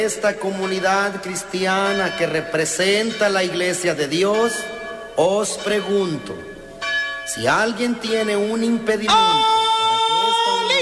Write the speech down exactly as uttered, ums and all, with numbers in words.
esta comunidad cristiana que representa la Iglesia de Dios, os pregunto, si alguien tiene un impedimento para que esta unidad